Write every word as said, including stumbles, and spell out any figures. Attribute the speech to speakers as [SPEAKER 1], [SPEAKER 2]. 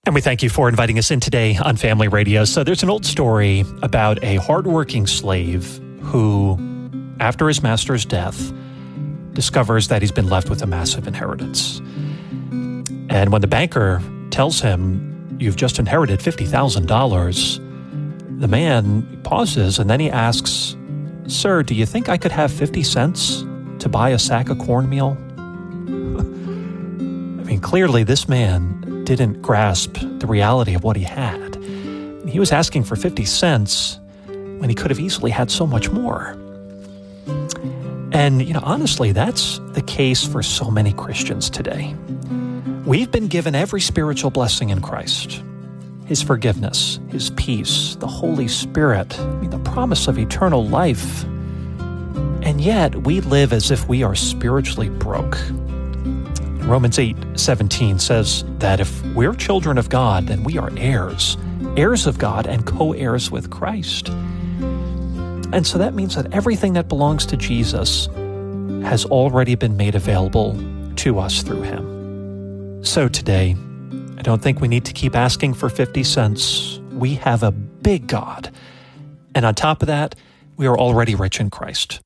[SPEAKER 1] And we thank you for inviting us in today on Family Radio. So there's an old story about a hardworking slave who, after his master's death, discovers that he's been left with a massive inheritance. And when the banker tells him, "You've just inherited fifty thousand dollars, the man pauses and then he asks, "Sir, do you think I could have fifty cents to buy a sack of cornmeal?" I mean, clearly this man didn't grasp the reality of what he had. He was asking for fifty cents when he could have easily had so much more. And, you know, honestly, that's the case for so many Christians today. We've been given every spiritual blessing in Christ. His forgiveness, His peace, the Holy Spirit, I mean, the promise of eternal life. And yet we live as if we are spiritually broke. Romans eight seventeen says that if we're children of God, then we are heirs, heirs of God and co-heirs with Christ. And so that means that everything that belongs to Jesus has already been made available to us through Him. So today, I don't think we need to keep asking for fifty cents. We have a big God. And on top of that, we are already rich in Christ.